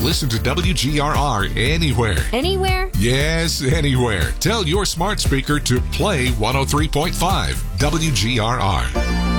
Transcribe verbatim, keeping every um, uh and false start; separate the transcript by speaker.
Speaker 1: listen to W G R R anywhere.
Speaker 2: Anywhere?
Speaker 1: Yes, anywhere. Tell your smart speaker to play one oh three point five W G R R.